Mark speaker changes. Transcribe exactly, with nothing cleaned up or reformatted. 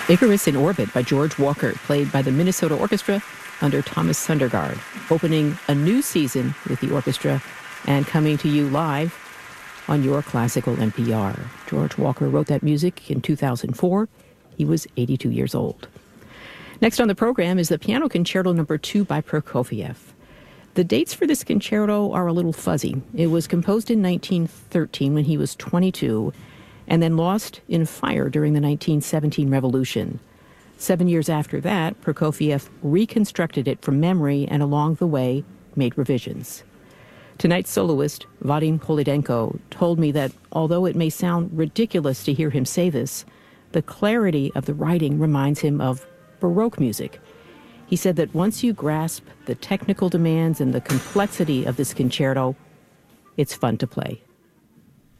Speaker 1: Icarus in Orbit by George Walker, played by the Minnesota Orchestra under Thomas Sundergaard, opening a new season with the orchestra and coming to you live on your classical N P R. George Walker wrote that music in two thousand four. He was eighty-two years old. Next on the program is the Piano Concerto Number two by Prokofiev. The dates for this concerto are a little fuzzy. It was composed in nineteen thirteen when he was twenty-two, and then lost in fire during the nineteen seventeen revolution. Seven years after that, Prokofiev reconstructed it from memory and along the way made revisions. Tonight's soloist, Vadim Kolodenko, told me that although it may sound ridiculous to hear him say this, the clarity of the writing reminds him of Baroque music. He said that once you grasp the technical demands and the complexity of this concerto, it's fun to play.